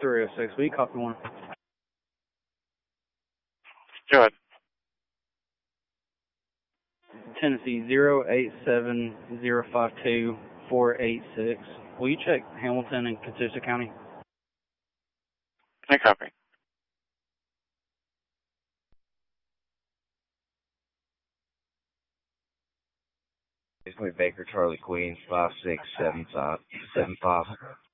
306. Will you copy one? Go ahead. Tennessee 087052486. Will you check Hamilton and Catoosa County? I copy. It's Baker Charlie Queen 5675.